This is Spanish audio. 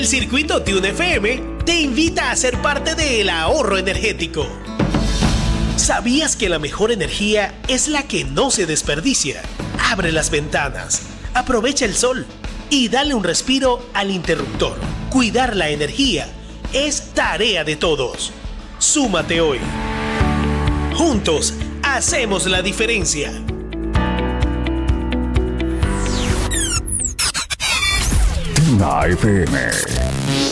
El circuito Tune FM te invita a ser parte del ahorro energético. ¿Sabías que la mejor energía es la que no se desperdicia? Abre las ventanas, aprovecha el sol y dale un respiro al interruptor. Cuidar la energía es tarea de todos. Súmate hoy. Juntos hacemos la diferencia. Tuna FM